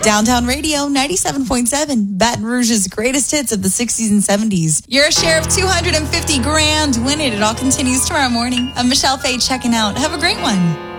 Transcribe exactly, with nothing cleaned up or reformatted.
Downtown Radio, ninety-seven point seven, Baton Rouge's greatest hits of the sixties and seventies. Your share of two hundred fifty grand. Win it. It all continues tomorrow morning. I'm Michelle Faye checking out. Have a great one.